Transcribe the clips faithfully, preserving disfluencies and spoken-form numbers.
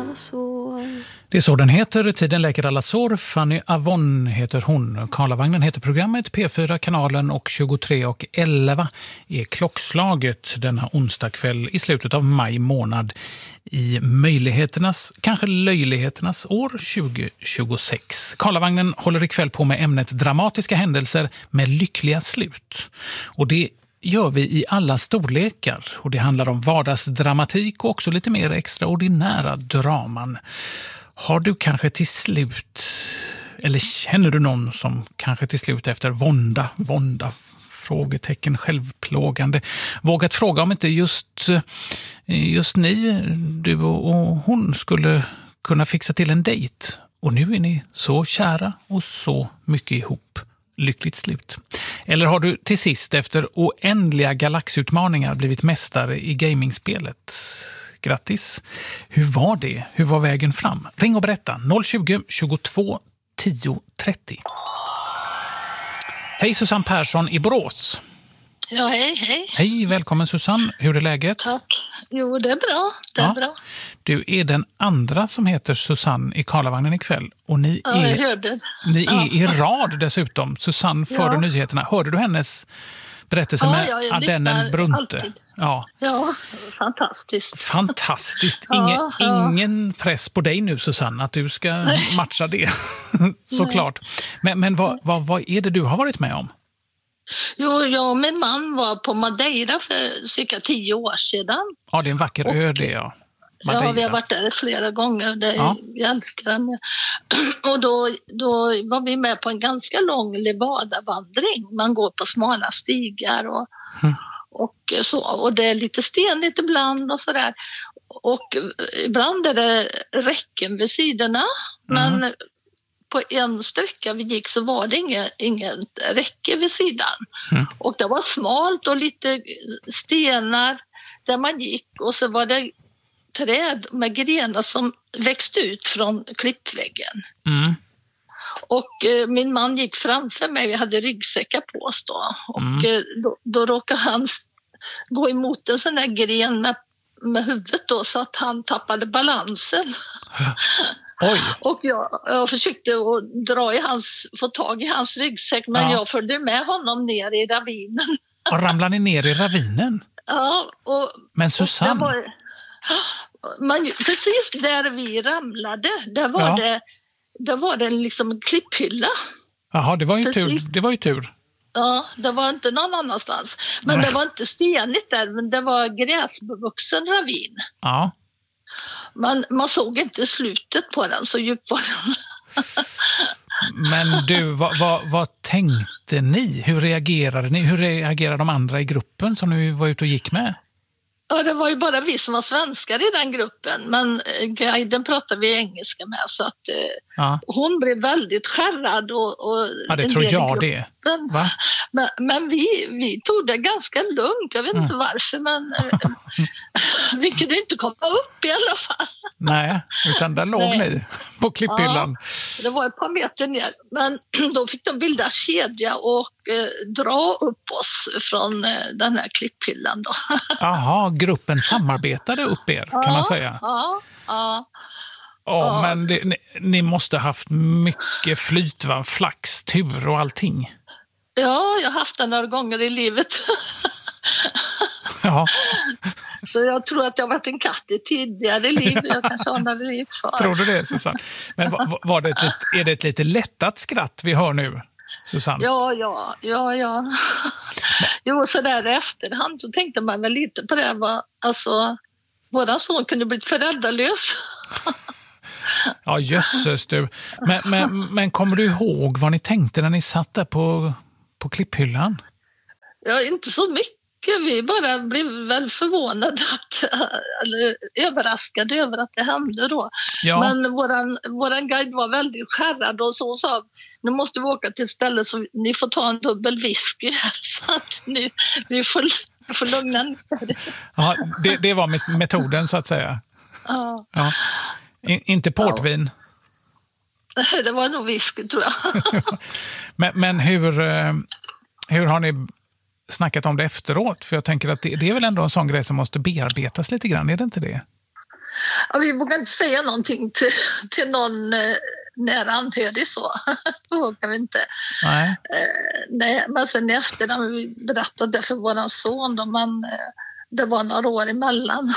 alla sår. Det är så den heter. Tiden läker alla sår. Fanny Avon heter hon. Karlavagnen heter programmet. P fyra-kanalen och tjugotre och elva är klockslaget denna onsdagkväll i slutet av maj månad i möjligheternas, kanske löjligheternas år tjugo tjugosex. Karlavagnen håller ikväll på med ämnet dramatiska händelser med lyckliga slut. Och det gör vi i alla storlekar, och det handlar om vardagsdramatik och också lite mer extraordinära draman. Har du kanske till slut, eller känner du någon som kanske till slut efter vånda, vånda, frågetecken, självplågande, vågat fråga om inte just, just ni, du och hon, skulle kunna fixa till en dejt? Och nu är ni så kära och så mycket ihop. Lyckligt slut. Eller har du till sist efter oändliga galaxutmaningar blivit mästare i gamingspelet? Grattis! Hur var det? Hur var vägen fram? Ring och berätta. noll tjugo, tjugotvå, tio, trettio. Hej, Susanne Persson i Borås. Ja, hej, hej. Hej, välkommen Susanne. Hur är läget? Tack. Jo, det är bra. Det är ja. bra. Du är den andra som heter Susanne i Karlavagnen ikväll. Och ni ja, är, jag hörde. ni ja. är i rad dessutom. Susanne förde ja. nyheterna. Hörde du hennes berättelse ja, med ja, Ardennen Brunte? Alltid. Ja. ja, fantastiskt. Fantastiskt. Ja, Inge, ja. Ingen press på dig nu, Susanne, att du ska Nej. matcha det. Såklart. Men, men vad, vad, vad är det du har varit med om? Jo, jag och min man var på Madeira för cirka tio år sedan. Ja, det är en vacker och, ö det, ja. Madeira. Ja, vi har varit där flera gånger. Det, ja. Jag älskar den. Och då, då var vi med på en ganska lång Levada-vandring. Man går på smala stigar och, mm. och så. Och det är lite stenigt ibland och sådär. Och ibland är det räcken vid sidorna. Mm. Men på en sträcka vi gick så var det inget, inget räcke vid sidan. Mm. Och det var smalt och lite stenar där man gick. Och så var det träd med grenar som växte ut från klippväggen. Mm. Och eh, min man gick framför mig, vi hade ryggsäckar på oss då. Och mm. eh, då, då råkade han gå emot en sån där gren med, med huvudet då, så att han tappade balansen. Oj. Och jag, jag försökte att dra i hans, få tag i hans ryggsäck, men ja. jag följde med honom ner i ravinen. Och ramlade ni ner i ravinen? Ja. Och, men Susanne... Och var, man, precis där vi ramlade, där var, ja. det, där var det liksom en klipphylla. Jaha, det var ju tur. Det var ju tur. Ja, det var inte någon annanstans. Men Nej. det var inte stenigt där, men det var gräsbevuxen ravin. Ja. Man, man såg inte slutet på den, så djup var den. Men du, vad, vad, vad tänkte ni? Hur reagerade ni? Hur reagerade de andra i gruppen som ni var ute och gick med? Ja, det var ju bara vi som var svenskar i den gruppen, men guiden pratade vi engelska med, så att eh, ja. hon blev väldigt skärrad. Och, och ja, det tror jag det. Va? Men, men vi, vi tog det ganska lugnt, jag vet mm. inte varför, men eh, vi kunde inte komma upp i alla fall. Nej, utan där låg Nej. ni på klipphyllan. Ja, det var ett par meter ner, men då fick de bilda kedja och eh, dra upp oss från eh, den här klipphyllan då. Jaha, gruppen samarbetade upp er, kan ja, man säga. Ja, ja. Oh, ja. Men det, ni, ni måste haft mycket flyt, va? Flax, tur och allting. Ja, jag har haft det några gånger i livet. Ja. Så jag tror att jag har varit en katt i tidigare liv. Jag kanske har några liv kvar. Tror du det, Susanne? Men var, var det ett, är det ett lite lättat skratt vi hör nu, Susanne? Ja, ja, ja, ja. Jo, så där i efterhand så tänkte man väl lite på det. Var, alltså, våran son kunde bli föräldralös. Ja, jösses du. Men, men, men kommer du ihåg vad ni tänkte när ni satt där på, på klipphyllan? Ja, inte så mycket. Vi bara blev väl förvånade att, eller överraskade över att det hände då. Ja. Men våran, våran guide var väldigt skärrad och så sa, nu måste vi åka till ett ställe så ni får ta en dubbel whisky här, så att ni, vi får, får lugna ner. Ja, det, det var metoden så att säga. Ja. Ja. In, inte portvin. Ja. Det var nog whisky, tror jag. men, men hur, hur har ni snackat om det efteråt? För jag tänker att det, det är väl ändå en sån grej som måste bearbetas lite grann, är det inte det? Ja, vi vågar inte säga någonting till, till någon eh, nära anhörig så. Det vågar vi inte. Nej. Eh, nej, men sen efter när vi berättade det för våran son då man, eh, det var några år emellan.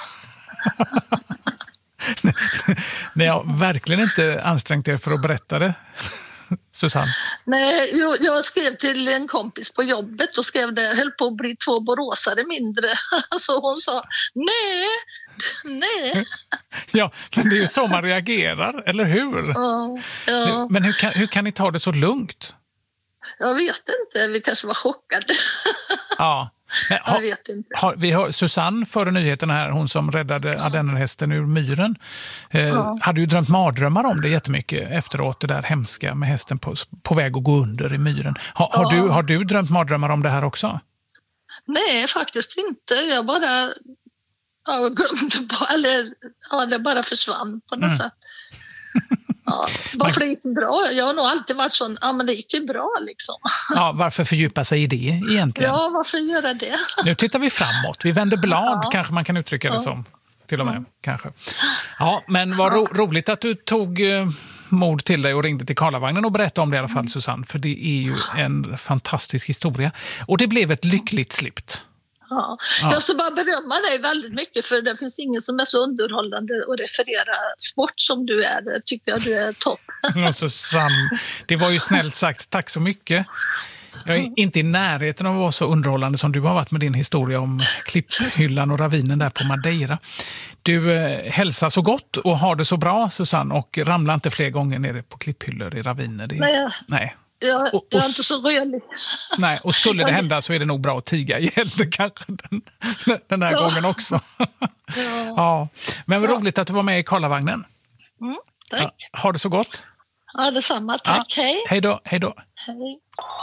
Ni har verkligen inte ansträngt er för att berätta det, Susanne. Nej, jag, jag skrev till en kompis på jobbet och skrev det, höll på att bli två boråsare mindre. Så hon sa, nej, nej. Ja, men det är ju så man reagerar, eller hur? Ja, ja. Men hur kan, hur kan ni ta det så lugnt? Jag vet inte, vi kanske var chockade. Ja. Men, ha, jag vet inte. Ha, vi har Susanne före nyheten här, hon som räddade ja. ardennerhästen ur myren. Eh, ja. Hade ju drömt mardrömmar om det jättemycket efteråt, det där hemska med hästen på, på väg att gå under i myren. Ha, ja. har, du, har du drömt mardrömmar om det här också? Nej, faktiskt inte. Jag bara jag glömde bara, eller ja, det bara försvann på något mm. sätt. Ja, varför det gick bra? Jag har nog alltid varit sån, ja men det gick ju bra liksom. Ja, varför fördjupa sig i det egentligen? Ja, varför göra det? Nu tittar vi framåt, vi vänder blad, ja. kanske man kan uttrycka det ja. som. Till och med, mm. kanske. Ja, men vad ro- roligt att du tog uh, mod till dig och ringde till Karlavagnen och berättade om det i alla fall, mm. Susanne. För det är ju en fantastisk historia. Och det blev ett lyckligt slut. Ja. Ja. Jag ska bara berömma dig väldigt mycket, för det finns ingen som är så underhållande att referera sport som du är. Det tycker jag du är topp. Ja, Susanne, det var ju snällt sagt. Tack så mycket. Jag är inte i närheten av att vara så underhållande som du har varit med din historia om klipphyllan och ravinen där på Madeira. Du eh, hälsar så gott och har det så bra, Susanne, och ramlar inte fler gånger nere på klipphyllor i raviner. Det är, nej, nej. Jag, och, och, jag är inte så rörlig. Nej, och skulle det hända så är det nog bra att tiga ihjäl det kanske den, den här ja. gången också. Ja. ja. Men vad roligt att du var med i Karlavagnen. Mm, tack. Ja, har det så gott. Ja, detsamma. Tack. Ja. Hej. Hej då. Hej då. Hej.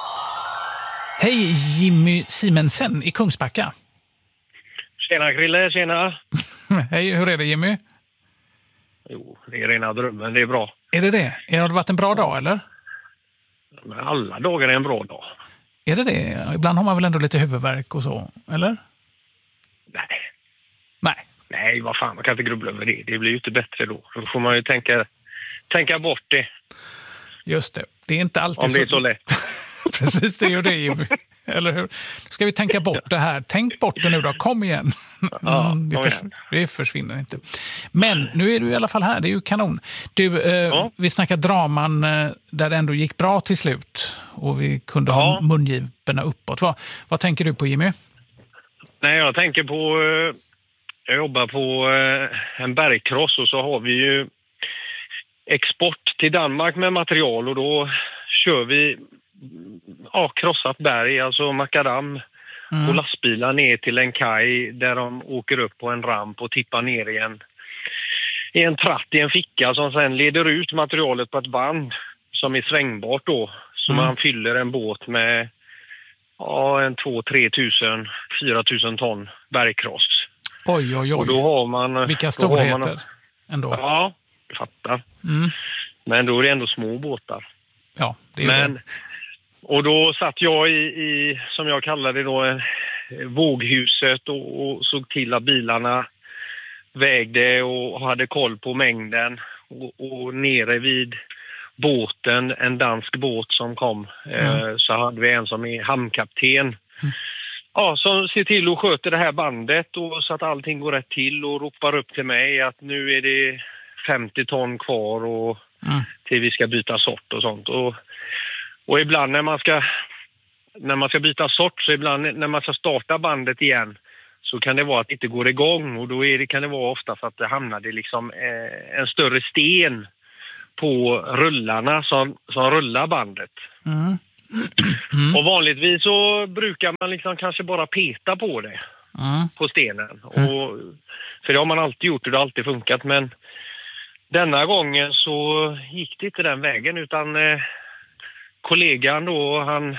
Hej, Jimmy Simensen i Kungsbacka. Tjena Krille, tjena. Hej, hur är det Jimmy? Jo, det är rena drömmen, det är bra. Är det det? Har det varit en bra dag eller? Men alla dagar är en bra dag. Är det det? Ibland har man väl ändå lite huvudvärk och så, eller? Nej. Nej. Nej, vad fan, man kan inte grubbla över det. Det blir ju inte bättre då. Då får man ju tänka, tänka bort det. Just det. Det är inte alltid Om det är så, så lätt. Precis, det är ju det, Jimmy. Eller hur? Ska vi tänka bort det här? Tänk bort det nu då, kom igen. Ja, mm, det, förs- det försvinner inte. Men nu är du i alla fall här, det är ju kanon. Du, eh, ja. vi snackar draman eh, där det ändå gick bra till slut. Och vi kunde ja. ha mungiporna uppåt. Vad, vad tänker du på, Jimmy? Nej, jag tänker på... Eh, jag jobbar på eh, en bergkross och så har vi ju export till Danmark med material och då kör vi ja, krossat berg, alltså makadam mm. och lastbilar ner till en kaj där de åker upp på en ramp och tippar ner i en, i en tratt i en ficka som sen leder ut materialet på ett band som är svängbart då. Så mm. man fyller en båt med ja, en två, tre tusen, fyra tusen ton bergkross. Oj, oj, oj. Och då har man... Vilka storheter man, ändå. Ja, jag fattar. Mm. Men då är det ändå små båtar. Ja, det är Men, det. Och då satt jag i, i som jag kallade det då, eh, våghuset och, och såg till att bilarna vägde och hade koll på mängden. Och, och nere vid båten, en dansk båt som kom, mm. eh, så hade vi en som är hamnkapten. Mm. Ja, som ser till att sköta det här bandet och så att allting går rätt till och ropar upp till mig att nu är det femtio ton kvar och mm. till vi ska byta sort och sånt. Och, och ibland när man ska när man ska byta sort, så ibland när man ska starta bandet igen så kan det vara att det inte går igång och då är det, kan det vara ofta för att det hamnade liksom eh, en större sten på rullarna som, som rullar bandet. Mm. Mm. Och vanligtvis så brukar man liksom kanske bara peta på det mm. på stenen. Och, för det har man alltid gjort och det har alltid funkat. Men denna gången så gick det inte den vägen utan eh, kollegan då, han,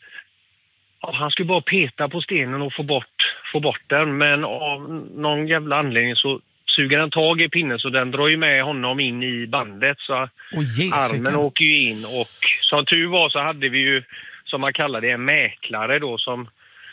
ja, han skulle bara peta på stenen och få bort, få bort den. Men av någon jävla anledning så suger den tag i pinnen så den drar ju med honom in i bandet så oh, armen åker ju in och som tur var så hade vi ju som man kallar det en mäklare då som,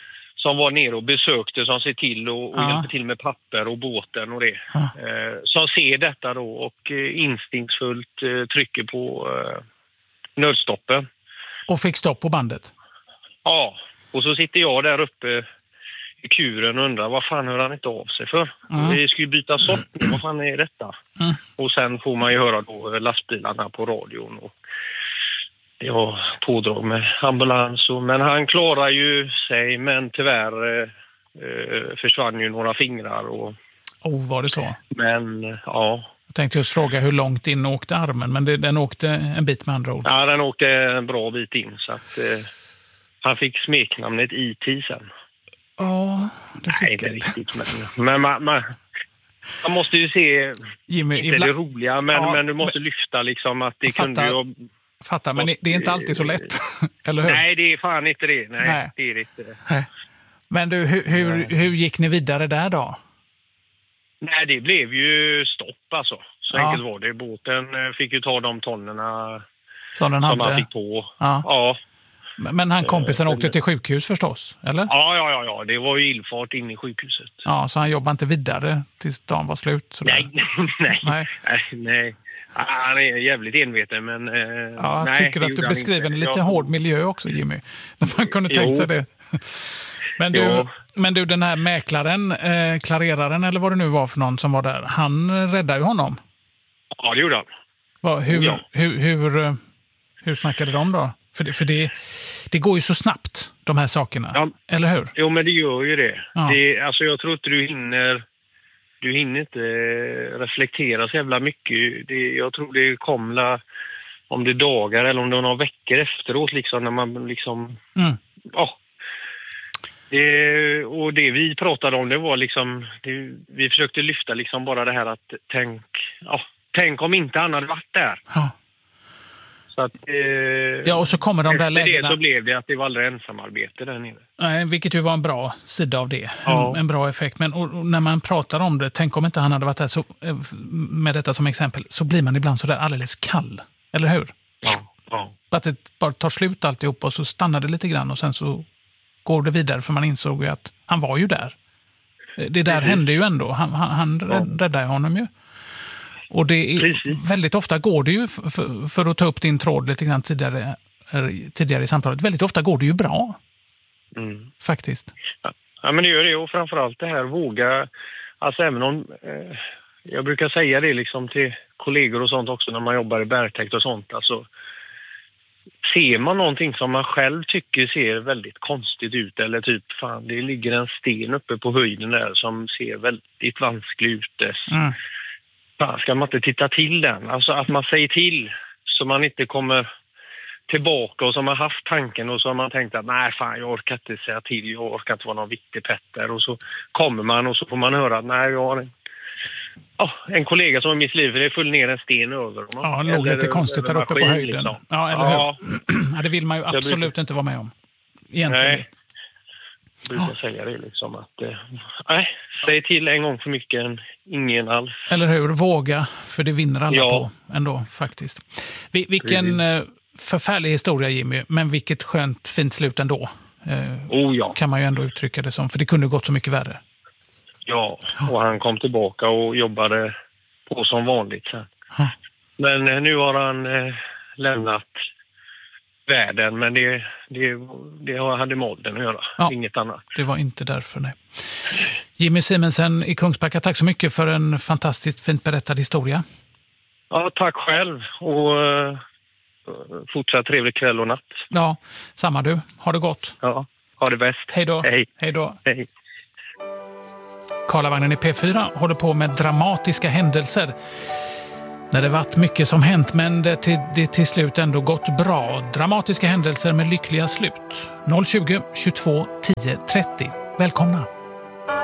som var nere och besökte, som ser till och, och ja. hjälper till med papper och båten och det. Ja. Eh, som ser detta då och eh, instinktsfullt eh, trycker på eh, nödstoppen. Och fick stopp på bandet? Ja, och så sitter jag där uppe i kuren och undrar vad fan hör han inte av sig för? Mm. Vi ska ju byta sort nu, vad fan är detta? Mm. Och sen får man ju höra då lastbilarna på radion och det var pådrag med ambulans. Och, men han klarar ju sig, men tyvärr eh, försvann ju några fingrar. Och, oh, var det så? Men, ja. Jag tänkte just fråga hur långt in åkte armen, men det, den åkte en bit med andra ord. Ja, den åkte en bra bit in, så att eh, han fick smeknamnet I T sen. Ja, det fick Nej, inte riktigt. Men, men man, man, man måste ju se, Jimmy, inte ibland... det roliga, men, ja, men du måste men... lyfta liksom att det Fattar. kunde ju... Fattar, men det är inte alltid så lätt, eller hur? Nej, det är fan inte det. Nej, Nej. det är inte det. Nej. Men du, hur, hur, hur gick ni vidare där då? Nej, det blev ju stopp alltså. Så ja. enkelt var det. Båten fick ju ta de tonnerna som den hade. Som han fick på. Ja. ja. Men han kompisen åkte till sjukhus förstås, eller? Ja, ja, ja, ja. Det var ju illfart in i sjukhuset. Ja, så han jobbade inte vidare tills dagen var slut? Sådär. Nej, nej, nej. nej, nej. Han är jävligt enveten, men... Eh, ja, jag nej, tycker att du beskriver en lite ja. hård miljö också, Jimmy. Man kunde tänka sig det. Men du, men du, den här mäklaren, eh, klareraren eller vad det nu var för någon som var där, han räddade ju honom. Ja, det gjorde han. Va, hur, ja. hur, hur, hur snackade de då? För, det, för det, det går ju så snabbt, de här sakerna. Ja. Eller hur? Jo, men det gör ju det. Ja. det alltså, jag tror inte du hinner... Du hinner inte reflektera så jävla mycket. Det, jag tror det kommer om det är dagar eller om det är några veckor efteråt liksom, när man liksom... Mm. Ja. Det, och det vi pratade om, det var liksom... Det, vi försökte lyfta liksom bara det här att tänk... Ja, tänk om inte han hade varit där. Ja. Så att, eh, ja, och så kommer de där lägena... det så blev det att det var aldrig ensamarbete där nere. Nej, vilket ju var en bra sida av det. Ja. En, en bra effekt. Men och, och när man pratar om det, tänk om inte han hade varit där så, med detta som exempel, så blir man ibland så där alldeles kall. Eller hur? Ja. ja. Att det bara tar slut alltihop och så stannar det lite grann och sen så går det vidare för man insåg ju att han var ju där. Det där Precis. hände ju ändå. Han, han, han ja. räddade honom ju. Och det är, väldigt ofta går det ju, för, för att ta upp din tråd lite grann tidigare, tidigare i samtalet, väldigt ofta går det ju bra. Mm. Faktiskt. Ja. ja, men det gör det. Och framförallt det här våga, alltså även om, eh, jag brukar säga det liksom till kollegor och sånt också när man jobbar i bergtäkt och sånt, alltså ser man någonting som man själv tycker ser väldigt konstigt ut eller typ, fan det ligger en sten uppe på höjden där som ser väldigt vansklig ut. Mm. Fan, ska man inte titta till den? Alltså att man säger till så man inte kommer tillbaka och som har haft tanken och så har man tänkt att nej fan jag orkar inte säga till, jag orkar inte vara någon viktig petter och så kommer man och så får man höra att nej jag har en, oh, en kollega som har mitt liv, det föll ner en sten över honom. Ja, det låg lite konstigt där uppe på höjden. Liksom. Ja, eller ja. hur? Ja, det vill man ju absolut brukar... inte vara med om. Egentligen. Nej. Jag brukar ja. säga det liksom att eh, nej, säg till en gång för mycket än ingen alls. Eller hur? Våga, för det vinner alla ja. på ändå faktiskt. Vil- vilken eh, förfärlig historia, Jimmy, men vilket skönt fint slut ändå. Eh, oh, ja. Kan man ju ändå uttrycka det som, för det kunde gått så mycket värre. Ja, och han kom tillbaka och jobbade på som vanligt sen. Ja. Men eh, nu har han eh, lämnat världen, men det, det, det hade med åldern att göra, ja, inget annat. Det var inte därför, nej. Jimmy Simensen i Kungsbacka, tack så mycket för en fantastiskt fint berättad historia. Ja, tack själv och uh, fortsatt trevlig kväll och natt. Ja, samma du. Ha det gott. Ja, ha det bäst. Hej då. Hej. Hej då. Hej. Karlavagnen i P fyra håller på med dramatiska händelser. När det varit mycket som hänt, men det till, det till slut ändå gått bra. Dramatiska händelser med lyckliga slut. noll tjugo, tjugotvå, tio, trettio. Välkomna!